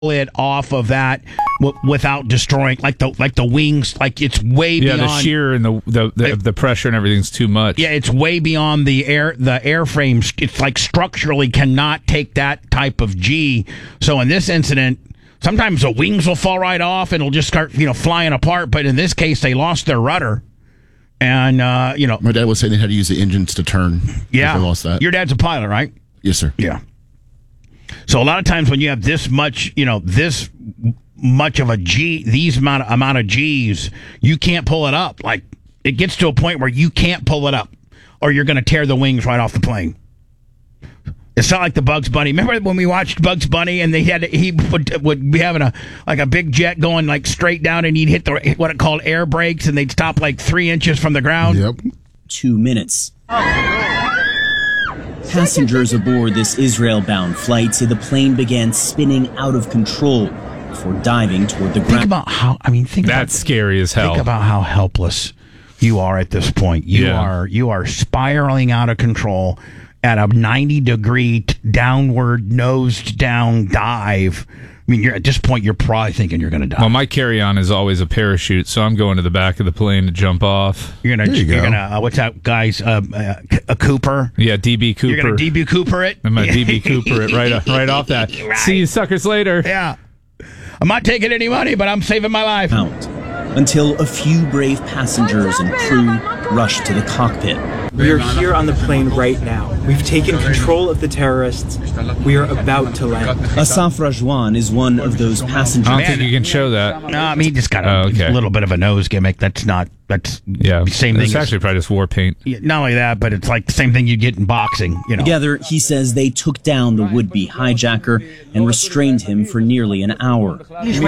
it off of that without destroying like the wings, like it's way beyond the shear and the pressure and everything's too much. Yeah, it's way beyond the airframe. It's like structurally cannot take that type of G. So in this incident, sometimes the wings will fall right off and it'll just start flying apart. But in this case, they lost their rudder. And my dad was saying they had to use the engines to turn. Yeah, if they lost that. Your dad's a pilot, right? Yes, sir. Yeah. So a lot of times when you have this much of a G, these amount of G's, you can't pull it up. Like it gets to a point where you can't pull it up, or you're going to tear the wings right off the plane. It's not like the Bugs Bunny. Remember when we watched Bugs Bunny and he would be having a big jet going like straight down, and he'd hit what it called air brakes, and they'd stop like 3 inches from the ground. Yep. 2 minutes. Passengers aboard this Israel-bound flight say the plane began spinning out of control before diving toward the ground. Think about how, that's scary as hell. Think about how helpless you are at this point. You are spiraling out of control at a 90-degree downward, nosed down dive. I mean, at this point, you're probably thinking you're going to die. Well, my carry-on is always a parachute, so I'm going to the back of the plane to jump off. You're gonna what's that, guys? A Cooper? Yeah, DB Cooper. You're going to DB Cooper it? I'm going to DB Cooper it right off that. Right. See you suckers later. Yeah. I'm not taking any money, but I'm saving my life. Until a few brave passengers and crew rushed to the cockpit. We are here on the plane right now. We've taken control of the terrorists. We are about to land. Asaf Rajwan is one of those passengers. I don't think you can show that. No, he just got a little bit of a nose gimmick. That's the same thing. It's actually probably just war paint. Not only that, but it's like the same thing you get in boxing. Together, he says they took down the would-be hijacker and restrained him for nearly an hour.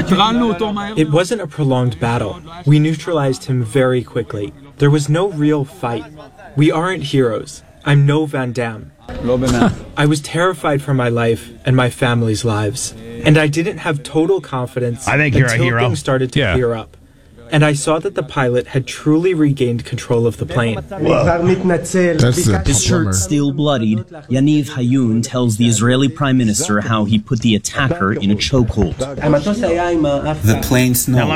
It wasn't a prolonged battle. We neutralized him very quickly. There was no real fight. We aren't heroes. I'm no Van Damme. I was terrified for my life and my family's lives. And I didn't have total confidence you're a hero. Things started to clear up. And I saw that the pilot had truly regained control of the plane. His shirt still bloodied, Yaniv Hayun tells the Israeli Prime Minister how he put the attacker in a chokehold. The plane's nose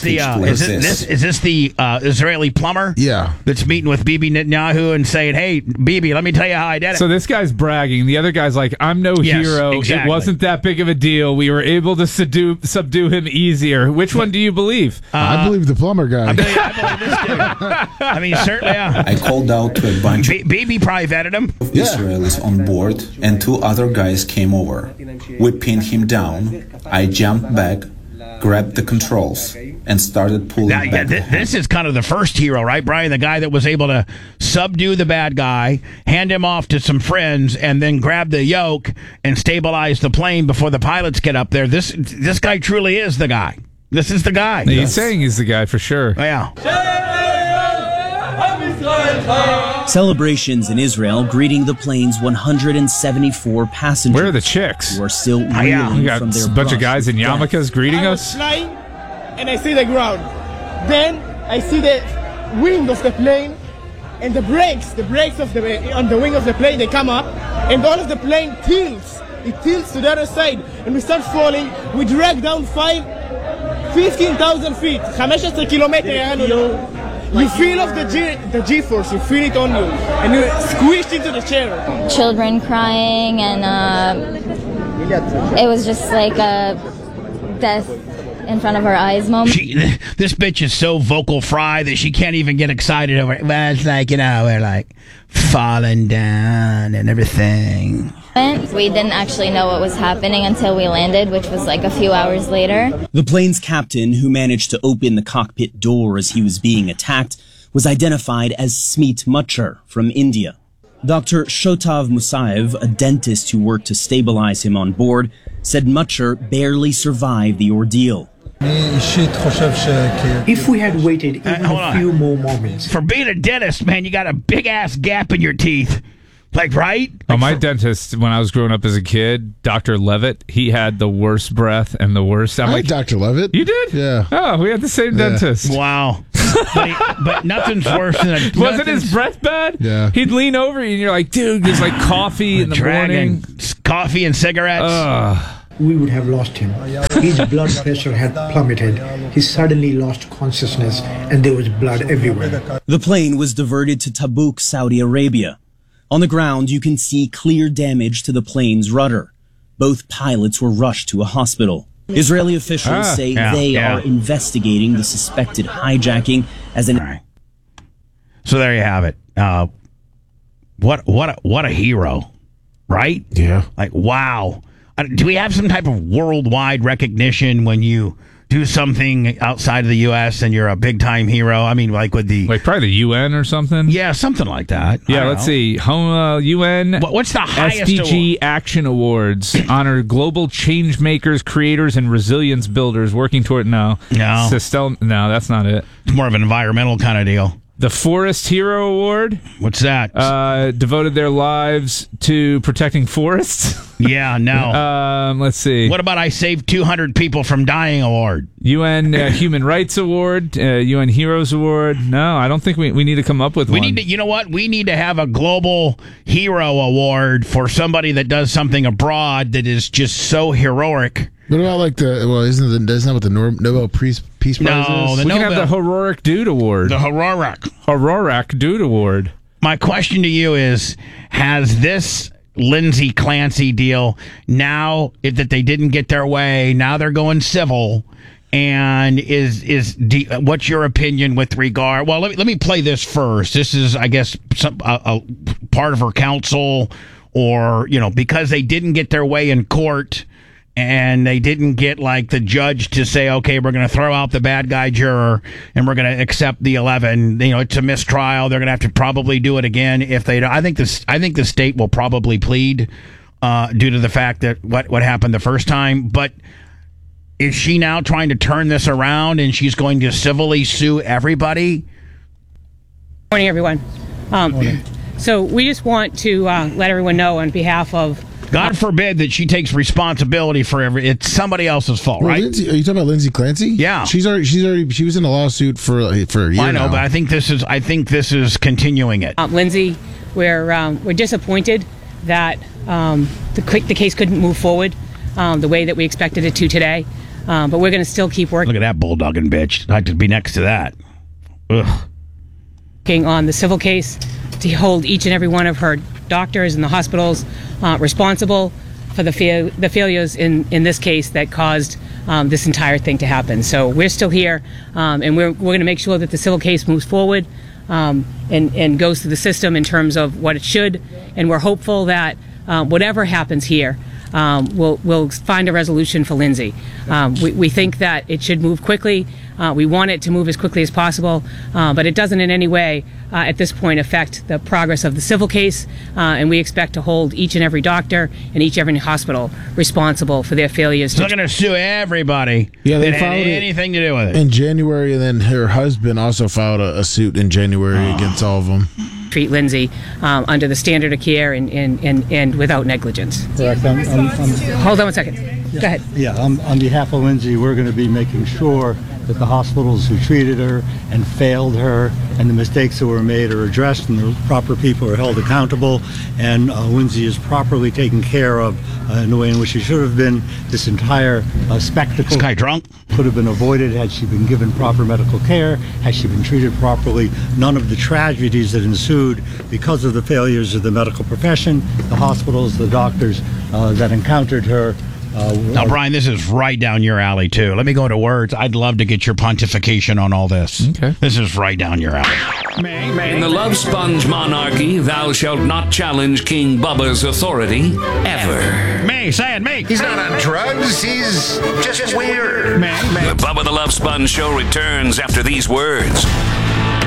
is this the Israeli plumber? Yeah. That's meeting with Bibi Netanyahu and saying, "Hey, Bibi, let me tell you how I did it." So this guy's bragging. The other guy's like, "I'm no hero. Exactly. It wasn't that big of a deal. We were able to subdue him easier." Which one do you believe? I believe the plumber guy. I believe this dude. Certainly, yeah. I called out to a bunch BB probably vetted him. of Israelis on board, and 2 other guys came over. We pinned him down. I jumped back, grabbed the controls, and started pulling back. This is kind of the first hero, right, Brian? The guy that was able to subdue the bad guy, hand him off to some friends, and then grab the yoke and stabilize the plane before the pilots get up there. This guy truly is the guy. This is the guy. He's saying he's the guy for sure. Yeah. Celebrations in Israel greeting the plane's 174 passengers. Where are the chicks? Who are still reeling We got from their a bunch of guys in yarmulkes greeting us. Flying, and I see the ground. Then I see the wing of the plane and the brakes on the wing of the plane. They come up, and all of the plane tilts. It tilts to the other side, and we start falling. We drag down 15,000 feet, 15 kilometers. You feel of the G-force, you feel it on you, and you're squished into the chair. Children crying, and it was just like a death in front of our eyes moment. This bitch is so vocal fry that she can't even get excited over it. Well, it's like, we're like falling down and everything. We didn't actually know what was happening until we landed, which was like a few hours later. The plane's captain, who managed to open the cockpit door as he was being attacked, was identified as Smeet Mutcher from India. Dr. Shotav Musaev, a dentist who worked to stabilize him on board, said Mutcher barely survived the ordeal. If we had waited even a few more moments. For being a dentist, man, you got a big-ass gap in your teeth. Like, right? My dentist, when I was growing up as a kid, Dr. Levitt, he had the worst breath and the worst. I like Dr. Levitt. You did? Yeah. Oh, we had the same dentist. Wow. but nothing's worse than Wasn't his breath bad? Yeah. He'd lean over you and you're like, dude, there's like coffee in the morning. Coffee and cigarettes. we would have lost him. His blood pressure had plummeted. He suddenly lost consciousness, and there was blood everywhere. The plane was diverted to Tabuk, Saudi Arabia. On the ground, you can see clear damage to the plane's rudder. Both pilots were rushed to a hospital. Israeli officials say they are investigating the suspected hijacking as an... Right. So there you have it. What a hero, right? Yeah. Like, wow. Do we have some type of worldwide recognition when you do something outside of the U.S. and you're a big-time hero? I mean, like with the... Like probably the UN or something? Yeah, something like that. Yeah, let's see. UN What's the highest SDG award? Action Awards honor global change makers, creators, and resilience builders working toward... No, that's not it. It's more of an environmental kind of deal. The Forest Hero Award. What's that? Devoted their lives to protecting forests. Yeah, no. Let's see. What about I saved 200 people from dying award? UN Human Rights Award, UN Heroes Award. No, I don't think we need to come up with one. We need to, you know what? We need to have a global hero award for somebody that does something abroad that is just so heroic. What about like isn't that what the Nobel Peace Prize No, is? We can have the Heroic Dude Award. The Heroic Dude Award. My question to you is, has this Lindsay Clancy deal, now that they didn't get their way, now they're going civil, and what's your opinion with regard? Well, let me play this first. This is, I guess, a part of her counsel, or because they didn't get their way in court. And they didn't get like the judge to say, okay, we're going to throw out the bad guy juror and we're going to accept the 11. It's a mistrial. They're going to have to probably do it again if they. I think the state will probably plead due to the fact that what happened the first time. But is she now trying to turn this around and she's going to civilly sue everybody? Morning, everyone. So we just want to let everyone know on behalf of. God forbid that she takes responsibility for it's somebody else's fault, right? Lindsay, are you talking about Lindsay Clancy? Yeah, she was in a lawsuit for a year. I know, but I think this is continuing it. Lindsay, we're disappointed that the case couldn't move forward the way that we expected it to today, but we're going to still keep working. Look at that bulldogging bitch! I'd like to be next to that. Ugh. Working on the civil case to hold each and every one of her doctors and the hospitals responsible for the failures in this case that caused this entire thing to happen. So we're still here, and we're going to make sure that the civil case moves forward and goes through the system in terms of what it should. And we're hopeful that whatever happens here, we'll find a resolution for Lindsay. We think that it should move quickly. We want it to move as quickly as possible, but it doesn't in any way at this point affect the progress of the civil case, and we expect to hold each and every doctor and each and every hospital responsible for their failures. They're going to sue everybody that had anything to do with it. In January, and then her husband also filed a suit in January against all of them. Treat Lindsay under the standard of care and without negligence. Correct. Hold on one second. Go ahead. Yeah, on behalf of Lindsay, we're going to be making sure that the hospitals who treated her and failed her and the mistakes that were made are addressed and the proper people are held accountable, and Lindsay is properly taken care of in the way in which she should have been. This entire spectacle this guy drunk? Could have been avoided had she been given proper medical care, had she been treated properly. None of the tragedies that ensued because of the failures of the medical profession, the hospitals, the doctors that encountered her. Now, Brian, this is right down your alley, too. Let me go to words. I'd love to get your pontification on all this. Okay. This is right down your alley. In the Love Sponge monarchy, thou shalt not challenge King Bubba's authority, ever. Me, say it, me. He's not on drugs. He's just weird. The Bubba the Love Sponge show returns after these words.